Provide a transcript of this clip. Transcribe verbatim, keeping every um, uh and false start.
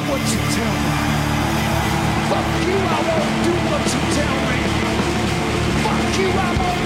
what you tell me. Fuck you, I won't do what you tell me. Fuck you, I won't